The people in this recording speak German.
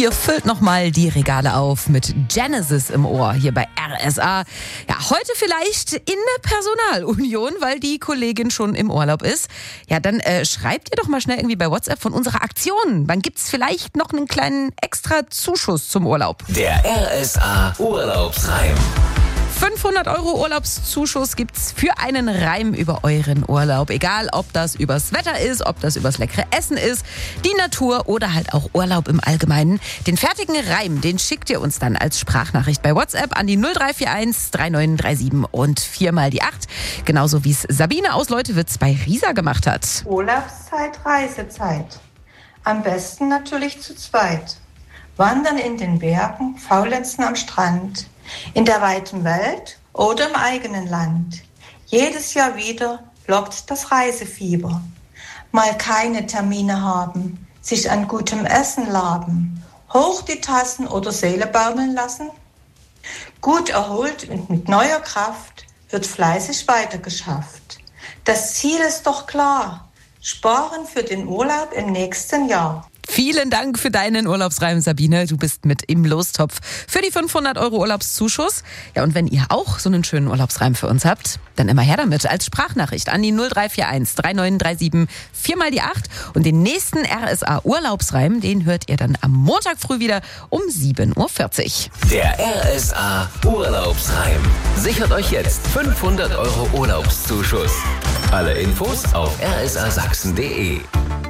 Ihr füllt nochmal die Regale auf mit Genesis im Ohr hier bei RSA. Ja, heute vielleicht in der Personalunion, weil die Kollegin schon im Urlaub ist. Ja, dann schreibt ihr doch mal schnell irgendwie bei WhatsApp von unserer Aktion. Dann gibt's vielleicht noch einen kleinen extra Zuschuss zum Urlaub. Der RSA Urlaubsreim. 500 € Urlaubszuschuss gibt's für einen Reim über euren Urlaub. Egal, ob das übers Wetter ist, ob das übers leckere Essen ist, die Natur oder halt auch Urlaub im Allgemeinen. Den fertigen Reim, den schickt ihr uns dann als Sprachnachricht bei WhatsApp an die 0341 3937 und 4 mal die 8. Genauso wie es Sabine aus Leutewitz bei Riesa gemacht hat. Urlaubszeit, Reisezeit. Am besten natürlich zu zweit. Wandern in den Bergen, faulenzen am Strand. In der weiten Welt oder im eigenen Land. Jedes Jahr wieder lockt das Reisefieber. Mal keine Termine haben, sich an gutem Essen laben, hoch die Tassen oder Seele baumeln lassen. Gut erholt und mit neuer Kraft wird fleißig weitergeschafft. Das Ziel ist doch klar, sparen für den Urlaub im nächsten Jahr. Vielen Dank für deinen Urlaubsreim, Sabine. Du bist mit im Lostopf für die 500 € Urlaubszuschuss. Ja, und wenn ihr auch so einen schönen Urlaubsreim für uns habt, dann immer her damit als Sprachnachricht an die 0341 3937 4 mal die 8. Und den nächsten RSA Urlaubsreim, den hört ihr dann am Montag früh wieder um 7.40 Uhr. Der RSA Urlaubsreim. Sichert euch jetzt 500 € Urlaubszuschuss. Alle Infos auf rsasachsen.de.